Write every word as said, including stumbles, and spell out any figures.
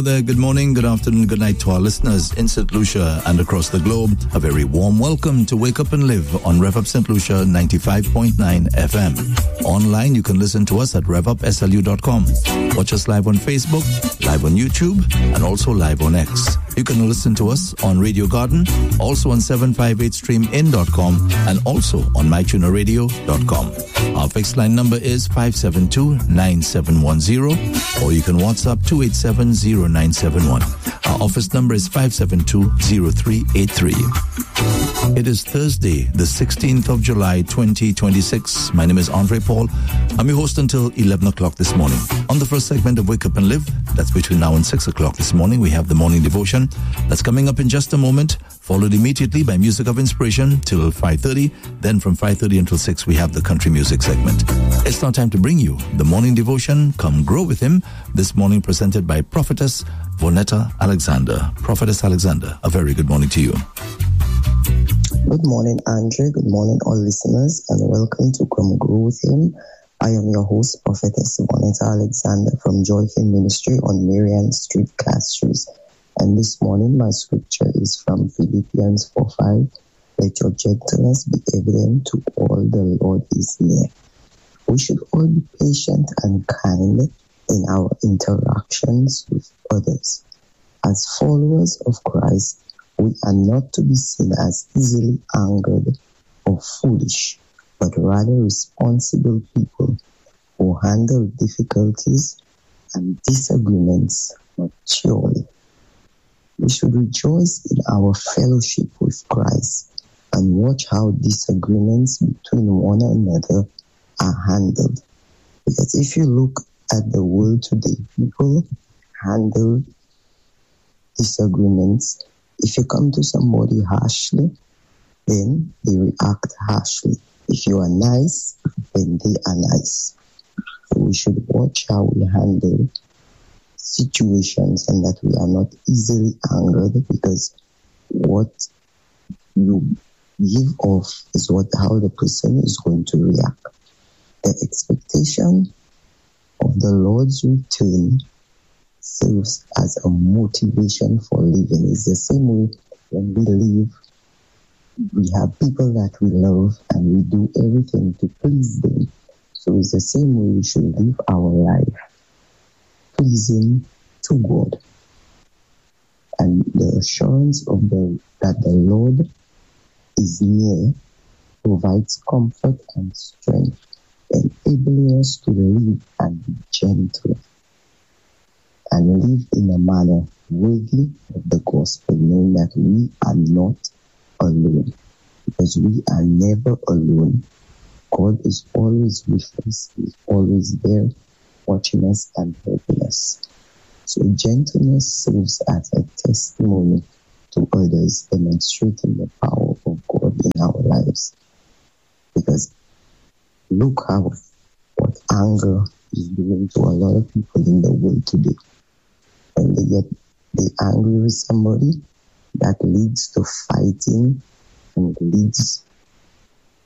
Hello there, good morning, good afternoon, good night to our listeners in Saint Lucia and across the globe. A very warm welcome to Wake Up and Live on Rev Up Saint Lucia ninety-five point nine F M. Online, you can listen to us at rev up s l u dot com. Watch us live on Facebook, live on YouTube, and also live on X. You can listen to us on Radio Garden, also on seven fifty-eight stream in dot com, and also on my tuner radio dot com. Our fixed line number is five seven two, nine seven one zero, or you can WhatsApp two eight seven, zero nine seven one. Our office number is five seven two, zero three eight three. It is Thursday, the sixteenth of July, twenty twenty-six. My name is Andre Paul. I'm your host until eleven o'clock this morning. On the first segment of Wake Up and Live, that's between now and six o'clock this morning, we have the morning devotion. That's coming up in just a moment, followed immediately by Music of Inspiration till five thirty. Then from five thirty until six, we have the country music segment. It's now time to bring you the morning devotion, Come Grow With Him, this morning presented by Prophetess Vonetta Alexander. Prophetess Alexander, a very good morning to you. Good morning, Andre. Good morning, all listeners, and welcome to Come Grow With Him. I am your host, Prophetess Vonetta Alexander from Joy Film Ministry on Marian Street, Castries. And this morning, my scripture is from Philippians four five. Let your gentleness be evident to all, the Lord is near. We should all be patient and kind in our interactions with others. As followers of Christ, we are not to be seen as easily angered or foolish, but rather responsible people who handle difficulties and disagreements maturely. We should rejoice in our fellowship with Christ and watch how disagreements between one another are handled. Because if you look at the world today, people handle disagreements. If you come to somebody harshly, then they react harshly. If you are nice, then they are nice. So we should watch how we handle situations and that we are not easily angered, because what you give off is what how the person is going to react. The expectation of the Lord's return serves as a motivation for living. It's the same way when we live, we have people that we love and we do everything to please them. So it's the same way we should live our life, pleasing to God. And the assurance of the that the Lord is near provides comfort and strength, enabling us to live and be gentle and live in a manner worthy of the gospel, knowing that we are not alone, because we are never alone. God is always with us. He's always there, watching us and helping us. So gentleness serves as a testimony to others, demonstrating the power of God in our lives. Because look how what anger is doing to a lot of people in the world today. When they get they angry with somebody, that leads to fighting and leads